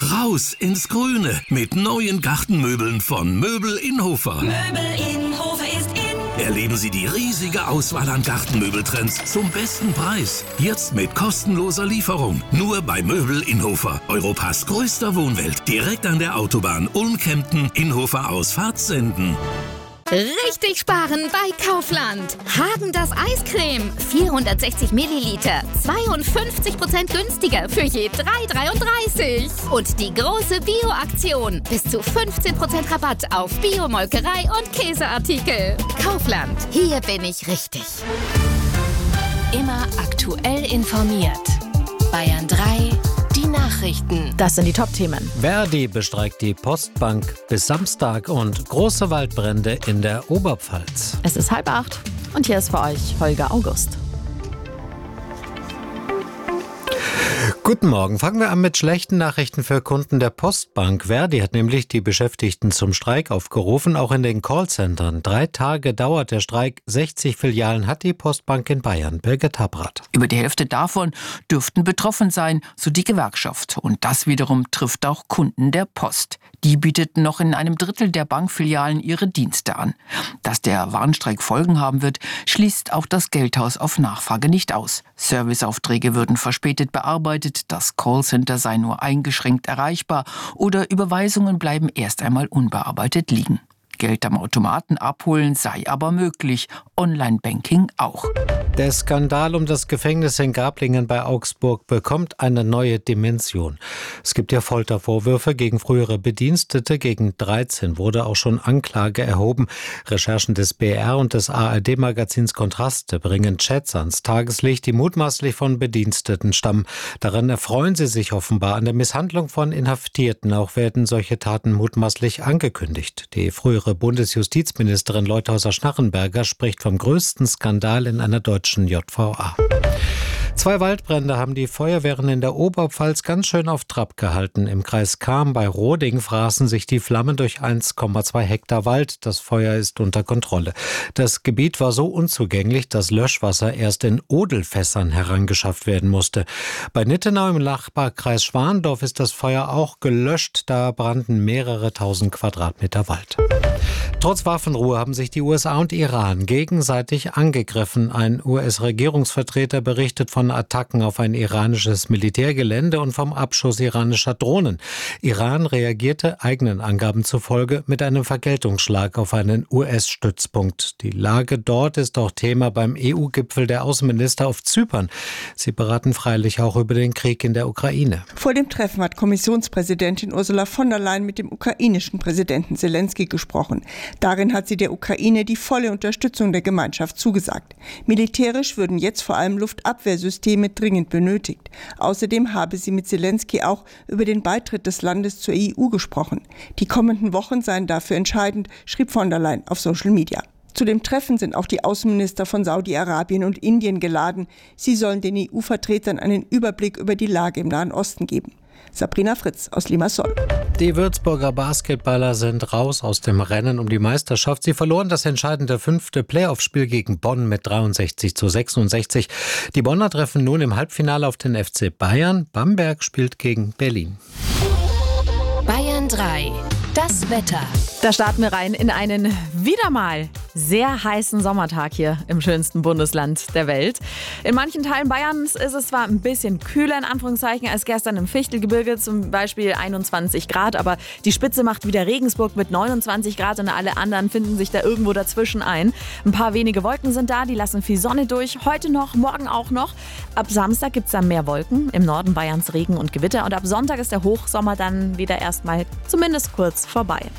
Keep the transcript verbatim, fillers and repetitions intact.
Raus ins Grüne mit neuen Gartenmöbeln von Möbel Inhofer. Möbel Inhofer ist in. Erleben Sie die riesige Auswahl an Gartenmöbeltrends zum besten Preis. Jetzt mit kostenloser Lieferung. Nur bei Möbel Inhofer. Europas größter Wohnwelt. Direkt an der Autobahn Ulm-Kempten, Inhofer Ausfahrt Senden. Richtig sparen bei Kaufland. Häagen-Dazs Eiscreme, vierhundertsechzig Milliliter, zweiundfünfzig Prozent günstiger für je drei Euro dreiunddreißig. Und die große Bio-Aktion, bis zu fünfzehn Prozent Rabatt auf Bio-Molkerei und Käseartikel. Kaufland, hier bin ich richtig. Immer aktuell informiert. Bayern drei, die Nachrichten. Das sind die Top-Themen. Verdi bestreikt die Postbank bis Samstag und große Waldbrände in der Oberpfalz. Es ist halb acht und hier ist für euch Holger August. Guten Morgen. Fangen wir an mit schlechten Nachrichten für Kunden der Postbank. Verdi hat nämlich die Beschäftigten zum Streik aufgerufen, auch in den Callcentern. Drei Tage dauert der Streik. sechzig Filialen hat die Postbank in Bayern. Birgit Habrath. Über die Hälfte davon dürften betroffen sein, so die Gewerkschaft. Und das wiederum trifft auch Kunden der Post. Die bieteten noch in einem Drittel der Bankfilialen ihre Dienste an. Dass der Warnstreik Folgen haben wird, schließt auch das Geldhaus auf Nachfrage nicht aus. Serviceaufträge würden verspätet bearbeitet, das Callcenter sei nur eingeschränkt erreichbar oder Überweisungen bleiben erst einmal unbearbeitet liegen. Geld am Automaten abholen sei aber möglich, Online-Banking auch. Der Skandal um das Gefängnis in Gablingen bei Augsburg bekommt eine neue Dimension. Es gibt ja Foltervorwürfe gegen frühere Bedienstete. Gegen dreizehn wurde auch schon Anklage erhoben. Recherchen des B R und des A R D-Magazins Kontraste bringen Chats ans Tageslicht, die mutmaßlich von Bediensteten stammen. Daran erfreuen sie sich offenbar an der Misshandlung von Inhaftierten. Auch werden solche Taten mutmaßlich angekündigt. Die frühere Bundesjustizministerin Leuthauser-Schnarrenberger spricht vom größten Skandal in einer deutschen J V A. Zwei Waldbrände haben die Feuerwehren in der Oberpfalz ganz schön auf Trab gehalten. Im Kreis Cham bei Roding fraßen sich die Flammen durch eins Komma zwei Hektar Wald. Das Feuer ist unter Kontrolle. Das Gebiet war so unzugänglich, dass Löschwasser erst in Odelfässern herangeschafft werden musste. Bei Nittenau im Nachbarkreis Schwandorf ist das Feuer auch gelöscht. Da brannten mehrere tausend Quadratmeter Wald. Trotz Waffenruhe haben sich die U S A und Iran gegenseitig angegriffen. Ein U S-Regierungsvertreter berichtet von Attacken auf ein iranisches Militärgelände und vom Abschuss iranischer Drohnen. Iran reagierte eigenen Angaben zufolge mit einem Vergeltungsschlag auf einen U S-Stützpunkt. Die Lage dort ist auch Thema beim E U-Gipfel der Außenminister auf Zypern. Sie beraten freilich auch über den Krieg in der Ukraine. Vor dem Treffen hat Kommissionspräsidentin Ursula von der Leyen mit dem ukrainischen Präsidenten Zelensky gesprochen. Darin hat sie der Ukraine die volle Unterstützung der Gemeinschaft zugesagt. Militärisch würden jetzt vor allem Luftabwehrsysteme dringend benötigt. Außerdem habe sie mit Zelensky auch über den Beitritt des Landes zur E U gesprochen. Die kommenden Wochen seien dafür entscheidend, schrieb von der Leyen auf Social Media. Zu dem Treffen sind auch die Außenminister von Saudi-Arabien und Indien geladen. Sie sollen den E U-Vertretern einen Überblick über die Lage im Nahen Osten geben. Sabrina Fritz aus Limassol. Die Würzburger Basketballer sind raus aus dem Rennen um die Meisterschaft. Sie verloren das entscheidende fünfte Playoff-Spiel gegen Bonn mit dreiundsechzig zu sechsundsechzig. Die Bonner treffen nun im Halbfinale auf den F C Bayern. Bamberg spielt gegen Berlin. Bayern drei, das Wetter. Da starten wir rein in einen wieder mal sehr heißen Sommertag hier im schönsten Bundesland der Welt. In manchen Teilen Bayerns ist es zwar ein bisschen kühler in Anführungszeichen als gestern im Fichtelgebirge, zum Beispiel einundzwanzig Grad, aber die Spitze macht wieder Regensburg mit neunundzwanzig Grad und alle anderen finden sich da irgendwo dazwischen ein. Ein paar wenige Wolken sind da, die lassen viel Sonne durch. Heute noch, morgen auch noch. Ab Samstag gibt es dann mehr Wolken, im Norden Bayerns Regen und Gewitter und ab Sonntag ist der Hochsommer dann wieder erstmal zumindest kurz vorbei.